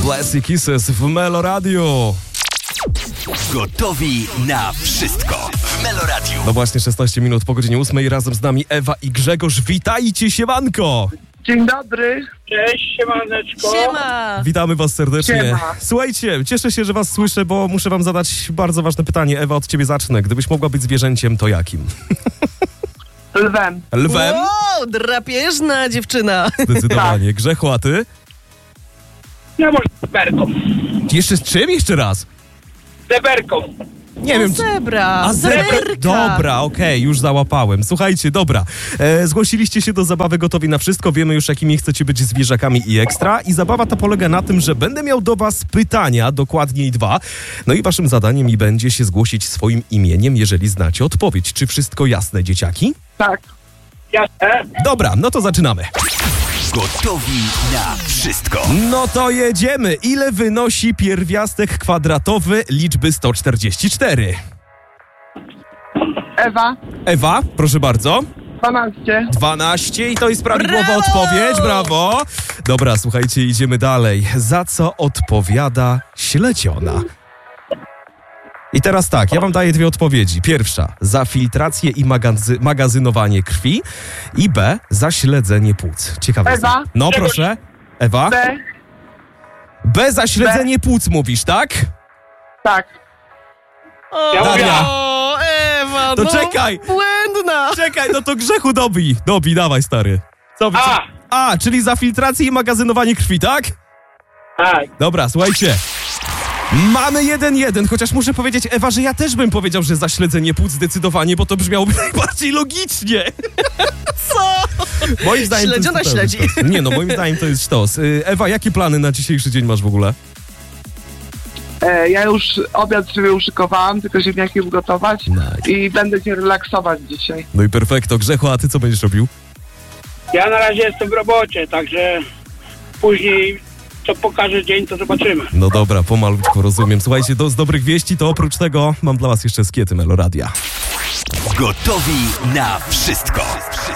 Classic Kisses w Melo Radio. Gotowi na wszystko w Melo Radio. No właśnie, 16 minut po godzinie 8. Razem z nami Ewa i Grzegorz. Witajcie, siemanko! Dzień dobry. Cześć, siemaneczko. Siema! Witamy was serdecznie. Siema. Słuchajcie, cieszę się, że was słyszę, bo muszę wam zadać bardzo ważne pytanie. Ewa, od ciebie zacznę. Gdybyś mogła być zwierzęciem, to jakim? Lwem. Lwem? Wow, drapieżna dziewczyna. Zdecydowanie. Grzechu, a ty? Ja może zeberką. Jeszcze z czym? Jeszcze raz? Zeberką. Nie wiem. Zebra. A Zeberka. Dobra, okej, już załapałem. Słuchajcie, dobra. Zgłosiliście się do zabawy Gotowi na wszystko. Wiemy już, jakimi chcecie być zwierzakami i ekstra. I zabawa ta polega na tym, że będę miał do was pytania, dokładniej 2. No i waszym zadaniem będzie się zgłosić swoim imieniem, jeżeli znacie odpowiedź. Czy wszystko jasne, dzieciaki? Tak. Jasne. Dobra, no to zaczynamy. Gotowi na wszystko. No to jedziemy. Ile wynosi pierwiastek kwadratowy liczby 144? Ewa. Ewa, proszę bardzo. 12. 12 i to jest prawidłowa Brawo! odpowiedź, brawo! Dobra, słuchajcie, idziemy dalej. Za co odpowiada śledziona? I teraz tak, ja wam daję 2 odpowiedzi. Pierwsza, za filtrację i magazynowanie krwi i B, za śledzenie płuc. Ciekawe. Ewa. No proszę. Ewa? B. B za śledzenie płuc mówisz, tak? Tak. O, Daria. o, Ewa, To no, czekaj. błędna. Czekaj, no to Grzechu dobij, dawaj stary. Co wy? A. A, czyli za filtrację i magazynowanie krwi, tak? Tak. Dobra, słuchajcie. Mamy 1-1, chociaż muszę powiedzieć, Ewa, że ja też bym powiedział, że za śledzenie płuc zdecydowanie, bo to brzmiałoby najbardziej logicznie. Co? Moim zdaniem Śledziona to jest śledzi. sztos. Nie no, moim zdaniem to jest sztos. Ewa, jakie plany na dzisiejszy dzień masz w ogóle? Ja już obiad sobie uszykowałam, tylko ziemniaki ugotować Nice. i będę się relaksować dzisiaj. No i perfekto. Grzechu, a ty co będziesz robił? Ja na razie jestem w robocie, także później co pokaże dzień, to zobaczymy. No dobra, pomalutku, rozumiem. Słuchajcie, z dobrych wieści to oprócz tego mam dla was jeszcze skiety Melo Radia. Gotowi na wszystko.